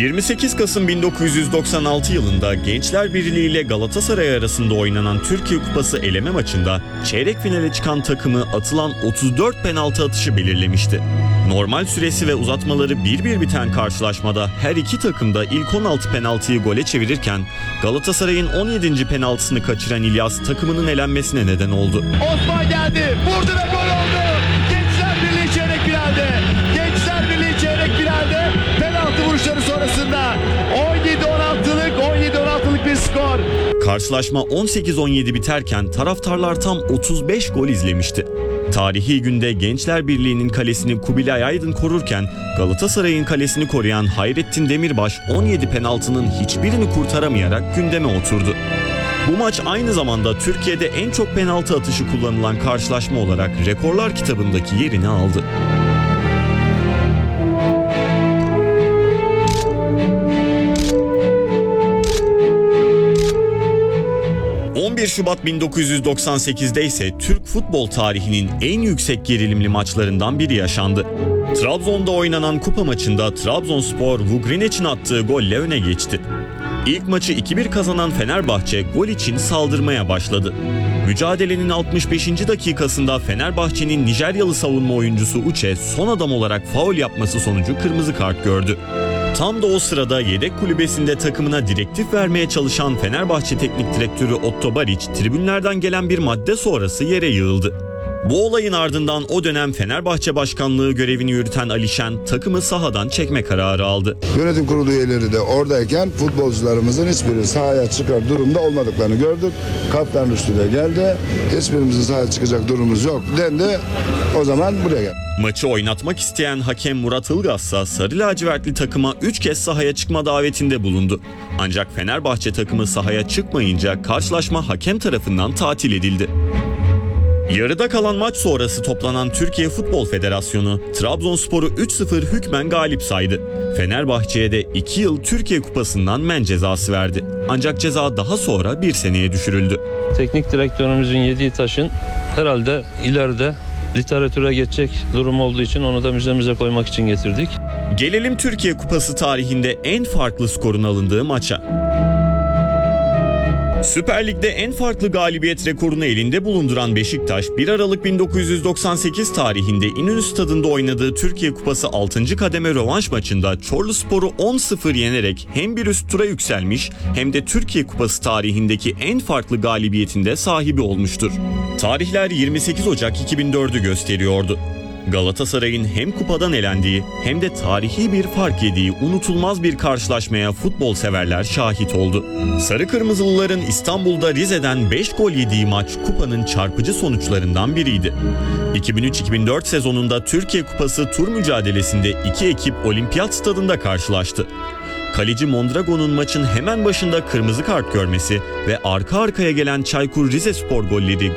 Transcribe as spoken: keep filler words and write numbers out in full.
yirmi sekiz Kasım bin dokuz yüz doksan altı yılında Gençler Birliği ile Galatasaray arasında oynanan Türkiye Kupası eleme maçında çeyrek finale çıkan takımı atılan otuz dört penaltı atışı belirlemişti. Normal süresi ve uzatmaları bir bir biten karşılaşmada her iki takım da ilk on altı penaltıyı gole çevirirken Galatasaray'ın on yedinci penaltısını kaçıran İlyas takımının elenmesine neden oldu. Osman geldi, vurdu ve gol oldu. Gençler Birliği çeyrek finalde. Gençler Birliği çeyrek finalde penaltı vuruşları sonrasında on yedi on altılık on yedi on altılık bir skor. Karşılaşma on sekiz on yedi biterken taraftarlar tam otuz beş gol izlemişti. Tarihi günde Gençler Birliği'nin kalesini Kubilay Aydın korurken Galatasaray'ın kalesini koruyan Hayrettin Demirbaş on yedi penaltının hiçbirini kurtaramayarak gündeme oturdu. Bu maç aynı zamanda Türkiye'de en çok penaltı atışı kullanılan karşılaşma olarak rekorlar kitabındaki yerini aldı. on bir Şubat bin dokuz yüz doksan sekizde ise Türk futbol tarihinin en yüksek gerilimli maçlarından biri yaşandı. Trabzon'da oynanan kupa maçında Trabzonspor Vugrinec'in attığı golle öne geçti. İlk maçı iki bir kazanan Fenerbahçe gol için saldırmaya başladı. Mücadelenin altmış beşinci dakikasında Fenerbahçe'nin Nijeryalı savunma oyuncusu Uche son adam olarak faul yapması sonucu kırmızı kart gördü. Tam da o sırada yedek kulübesinde takımına direktif vermeye çalışan Fenerbahçe Teknik Direktörü Otto Baric tribünlerden gelen bir madde sonrası yere yığıldı. Bu olayın ardından o dönem Fenerbahçe Başkanlığı görevini yürüten Ali Şen takımı sahadan çekme kararı aldı. Yönetim kurulu üyeleri de oradayken futbolcularımızın hiçbiri sahaya çıkar durumda olmadıklarını gördük. Kaptan üstüne geldi. Hiçbirimizin sahaya çıkacak durumumuz yok dendi. O zaman buraya geldi. Maçı oynatmak isteyen hakem Murat Ilgaz ise sarı lacivertli takıma üç kez sahaya çıkma davetinde bulundu. Ancak Fenerbahçe takımı sahaya çıkmayınca karşılaşma hakem tarafından tatil edildi. Yarıda kalan maç sonrası toplanan Türkiye Futbol Federasyonu Trabzonspor'u üç sıfır hükmen galip saydı. Fenerbahçe'ye de iki yıl Türkiye Kupası'ndan men cezası verdi. Ancak ceza daha sonra bir seneye düşürüldü. Teknik direktörümüzün yediği taşın herhalde ileride literatüre geçecek durum olduğu için onu da müzemize koymak için getirdik. Gelelim Türkiye Kupası tarihinde en farklı skorun alındığı maça. Süper Lig'de en farklı galibiyet rekorunu elinde bulunduran Beşiktaş, bir Aralık bin dokuz yüz doksan sekiz tarihinde İnönü Stadı'nda oynadığı Türkiye Kupası altıncı kademe rövanş maçında Çorluspor'u on sıfır yenerek hem bir üst tura yükselmiş hem de Türkiye Kupası tarihindeki en farklı galibiyetinde sahibi olmuştur. Tarihler yirmi sekiz Ocak iki bin dördü gösteriyordu. Galatasaray'ın hem kupadan elendiği hem de tarihi bir fark yediği unutulmaz bir karşılaşmaya futbol severler şahit oldu. Sarı Kırmızılıların İstanbul'da Rize'den beş gol yediği maç kupanın çarpıcı sonuçlarından biriydi. iki bin üç iki bin dört sezonunda Türkiye Kupası tur mücadelesinde iki ekip Olimpiyat Stadında karşılaştı. Kaleci Mondragon'un maçın hemen başında kırmızı kart görmesi ve arka arkaya gelen Çaykur Rizespor golleri